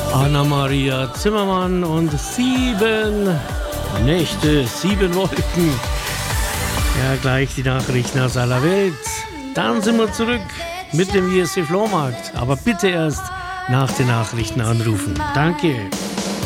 Anna-Maria Zimmermann und 7 Nächte, 7 Wolken. Ja, gleich die Nachrichten aus aller Welt. Dann sind wir zurück mit dem ISC Flohmarkt. Aber bitte erst nach den Nachrichten anrufen. Danke.